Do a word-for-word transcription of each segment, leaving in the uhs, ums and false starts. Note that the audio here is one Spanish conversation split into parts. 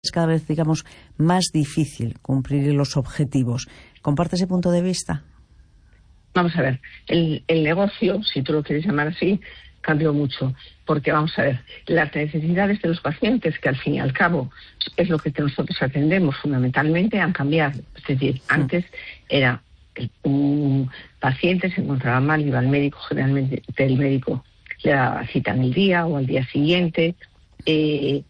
es cada vez, digamos, más difícil cumplir los objetivos. ¿Comparte ese punto de vista? Vamos a ver, el, el negocio, si tú lo quieres llamar así, cambió mucho, porque vamos a ver, las necesidades de los pacientes, que al fin y al cabo es lo que nosotros atendemos fundamentalmente, han cambiado. Es decir, sí. Antes era un paciente se encontraba mal, iba al médico, generalmente el médico le daba cita en el día o al día siguiente. Eh,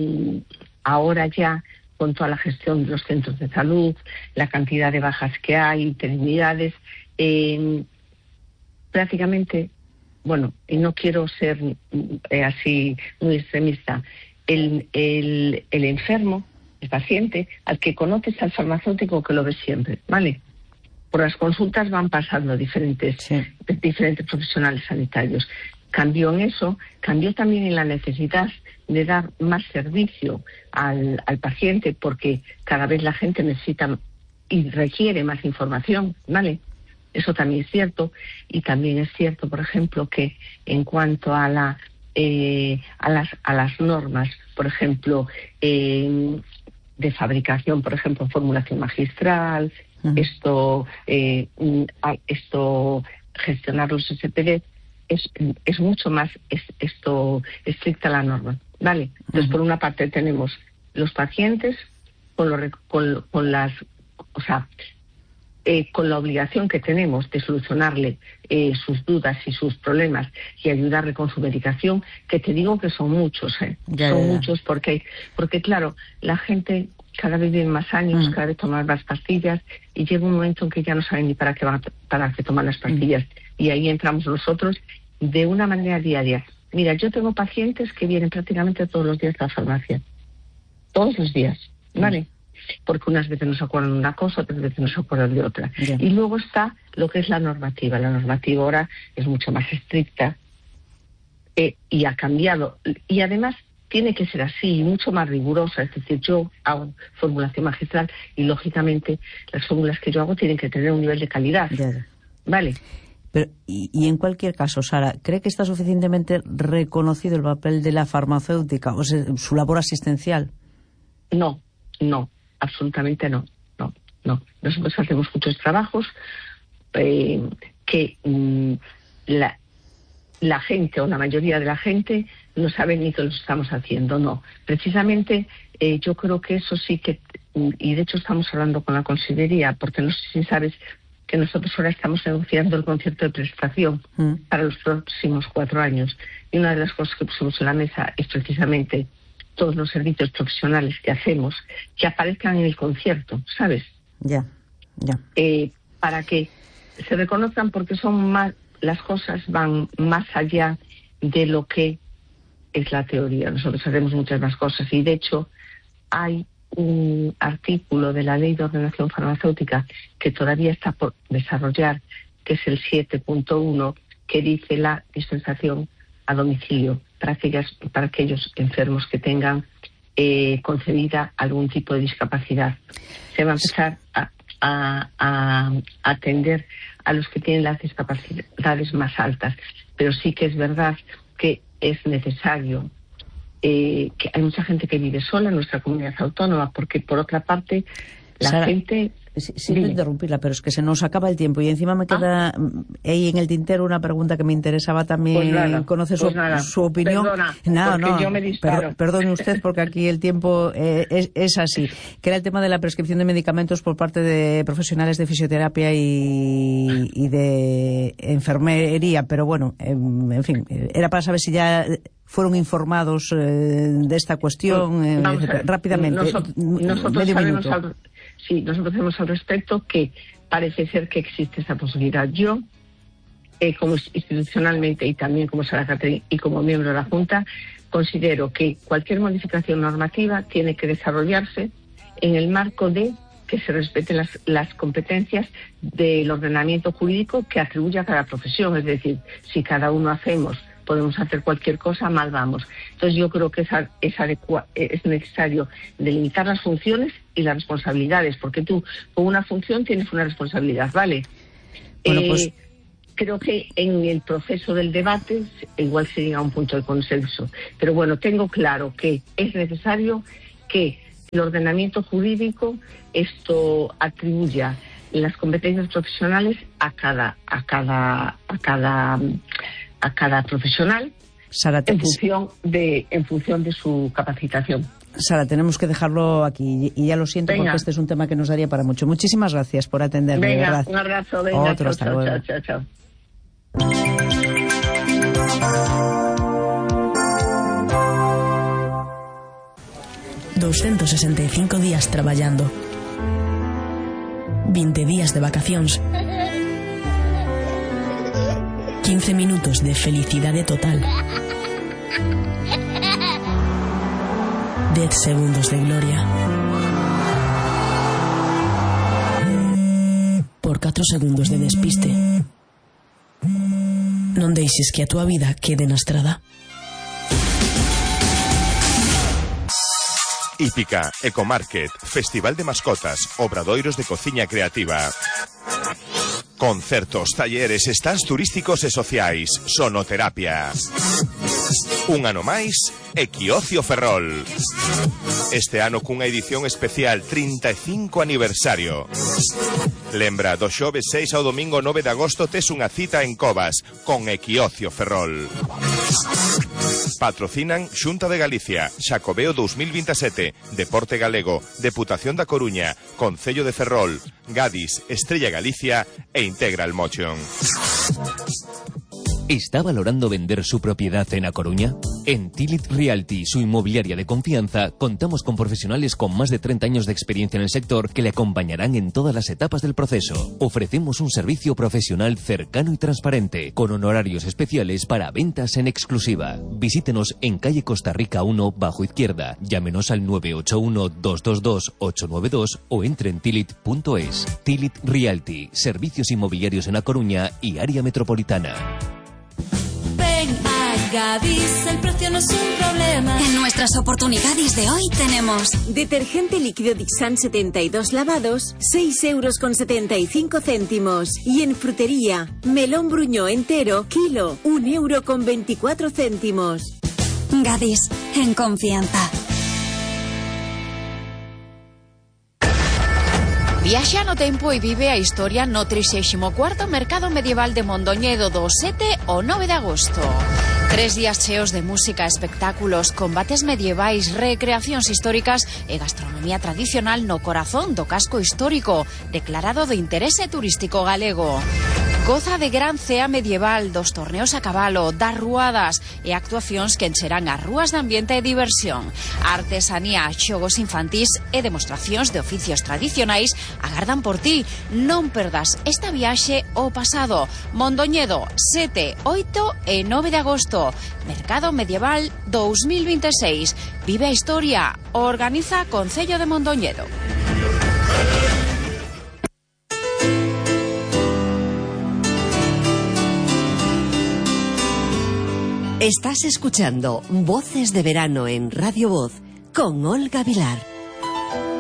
ahora ya, con toda la gestión de los centros de salud, la cantidad de bajas que hay, interinidades, eh, prácticamente, bueno, y no quiero ser eh, así muy extremista, el, el, el enfermo, el paciente, al que conoces al farmacéutico que lo ves siempre, ¿vale? Por las consultas van pasando diferentes, sí. diferentes profesionales sanitarios. Cambió en eso, cambió también en la necesidad de dar más servicio al, al paciente, porque cada vez la gente necesita y requiere más información, ¿vale? Eso también es cierto. Y también es cierto, por ejemplo, que en cuanto a la eh, a las a las normas, por ejemplo, eh, de fabricación, por ejemplo, formulación magistral, uh-huh. esto eh, esto gestionar los S P D, es es mucho más es, esto estricta la norma, ¿vale? Entonces, uh-huh. por una parte tenemos los pacientes con los con, con las o sea Eh, con la obligación que tenemos de solucionarle eh, sus dudas y sus problemas y ayudarle con su medicación, que te digo que son muchos, ¿eh? Ya, son ya. muchos porque, porque claro, la gente cada vez vive más años, mm. cada vez toma más pastillas y llega un momento en que ya no saben ni para qué van a, para qué tomar las pastillas mm. y ahí entramos nosotros de una manera diaria. Mira, yo tengo pacientes que vienen prácticamente todos los días a la farmacia, todos los días, ¿vale? Mm. Porque unas veces nos acuerdan de una cosa, otras veces nos acuerdan de otra. Yeah. Y luego está lo que es la normativa. La normativa ahora es mucho más estricta eh, y ha cambiado. Y además tiene que ser así, mucho más rigurosa. Es decir, yo hago formulación magistral y, lógicamente, las fórmulas que yo hago tienen que tener un nivel de calidad. Yeah. ¿Vale? Pero, y, y en cualquier caso, Sara, ¿cree que está suficientemente reconocido el papel de la farmacéutica, o sea, su labor asistencial? No, no. Absolutamente no, no, no. Nosotros hacemos muchos trabajos eh, que mmm, la, la gente o la mayoría de la gente no sabe ni que los estamos haciendo, no. Precisamente eh, yo creo que eso sí que, y de hecho estamos hablando con la Consejería, porque no sé si sabes que nosotros ahora estamos negociando el concierto de prestación mm. para los próximos cuatro años. Y una de las cosas que pusimos en la mesa es precisamente todos los servicios profesionales que hacemos que aparezcan en el concierto, ¿sabes? Ya, ya. Eh, para que se reconozcan, porque son más, las cosas van más allá de lo que es la teoría. Nosotros hacemos muchas más cosas y, de hecho, hay un artículo de la Ley de Ordenación Farmacéutica que todavía está por desarrollar, que es el siete punto uno, que dice la dispensación a domicilio para aquellas, para aquellos enfermos que tengan eh, concebida algún tipo de discapacidad. Se va a empezar a, a, a atender a los que tienen las discapacidades más altas, pero sí que es verdad que es necesario, eh, que hay mucha gente que vive sola en nuestra comunidad autónoma, porque por otra parte la Sara, gente... Siento interrumpirla, pero es que se nos acaba el tiempo y encima me queda ah. ahí en el tintero una pregunta que me interesaba también pues nada, conocer pues su, nada. su opinión. Perdona, no, no, yo me per, perdone usted porque aquí el tiempo eh, es, es así. Que era el tema de la prescripción de medicamentos por parte de profesionales de fisioterapia y, y de enfermería, pero bueno, eh, en fin, era para saber si ya fueron informados eh, de esta cuestión eh, rápidamente. Nosotros, nosotros medio sabemos minuto. Al... Sí, nosotros sabemos al respecto que parece ser que existe esa posibilidad. Yo, eh, como institucionalmente y también como Sara Catherine y como miembro de la Junta, considero que cualquier modificación normativa tiene que desarrollarse en el marco de que se respeten las, las competencias del ordenamiento jurídico que atribuye a cada profesión. Es decir, si cada uno hacemos podemos hacer cualquier cosa, mal vamos. Entonces yo creo que es, es, adecua, es necesario delimitar las funciones y las responsabilidades, porque tú con una función tienes una responsabilidad, ¿vale? Bueno, pues... eh, creo que en el proceso del debate igual sería un punto de consenso. Pero bueno, tengo claro que es necesario que el ordenamiento jurídico esto atribuya las competencias profesionales a cada a cada a cada a cada profesional Sara, en función de en función de su capacitación. Sara, tenemos que dejarlo aquí y ya lo siento. Venga. Porque este es un tema que nos daría para mucho. Muchísimas gracias por atenderme. Venga, ¿verdad? Un abrazo, venga, Otro, chao, hasta chao, luego. chao, chao, chao. doscientos sesenta y cinco días traballando, veinte días de vacacións, quince minutos de felicidade total, dez segundos de gloria, por catro segundos de despiste. Non deixes que a túa vida quede na estrada. Hípica, Ecomarket, Festival de Mascotas, Obradoiros de Cociña Creativa. Concertos, talleres, stands turísticos e sociais, sonoterapia. Un ano máis, Equiocio Ferrol. Este ano cunha edición especial trinta e cinco aniversario. Lembra, do xoves seis ao domingo nove de agosto tes unha cita en Covas con Equiocio Ferrol. Patrocinan Xunta de Galicia, Xacobeo dos mil veintisiete, Deporte Galego, Deputación da Coruña, Concello de Ferrol, Gadis, Estrella Galicia e Integral Motion. ¿Está valorando vender su propiedad en A Coruña? En Tilit Realty, su inmobiliaria de confianza, contamos con profesionales con más de treinta años de experiencia en el sector que le acompañarán en todas las etapas del proceso. Ofrecemos un servicio profesional cercano y transparente, con honorarios especiales para ventas en exclusiva. Visítenos en calle Costa Rica uno, bajo izquierda. Llámenos al nueve ocho uno, dos dos dos, ocho nueve dos o entre en tilit punto es. Tilit Realty, servicios inmobiliarios en A Coruña y área metropolitana. Ven a Gadis, el precio no es un problema. En nuestras oportunidades de hoy tenemos detergente líquido Dixan setenta y dos lavados, seis euros con setenta y cinco céntimos. Y en frutería, melón bruñó entero, kilo, un euro con veinticuatro céntimos. Gadis, en confianza. Viaxa no tempo e vive a historia no trixésimo cuarto Mercado Medieval de Mondoñedo do sete ao nove de agosto. Tres días cheos de música, espectáculos, combates medievais, recreacións históricas e gastronomía tradicional no corazón do casco histórico, declarado de interese turístico galego. Goza de gran cea medieval, dos torneos a cabalo, das ruadas e actuacións que encherán as rúas de ambiente e diversión. Artesanía, xogos infantís e demostracións de oficios tradicionais agardan por ti. Non perdas esta viaxe ao pasado. Mondoñedo, sete, oito e nove de agosto. Mercado Medieval dos mil veintiséis. Vive a historia. Organiza Concello de Mondoñedo. Estás escuchando Voces de Verano en Radio Voz con Olga Vilar.